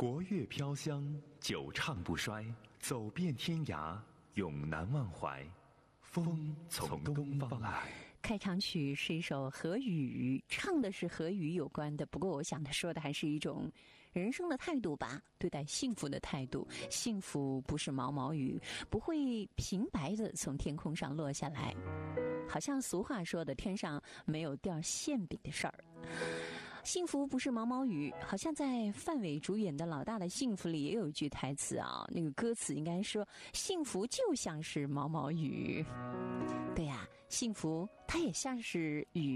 国乐飘香，久唱不衰，走遍天涯，永难忘怀。风从东方来。 开场曲是一首和雨，唱的是和雨有关的，不过我想他说的还是一种人生的态度吧，对待幸福的态度。幸福不是毛毛雨，不会平白的从天空上落下来，好像俗话说的，天上没有掉馅饼的事儿。幸福不是毛毛雨，好像在范伟主演的《老大的幸福》里也有一句台词啊，那个歌词应该说幸福就像是毛毛雨。对呀，幸福它也像是雨。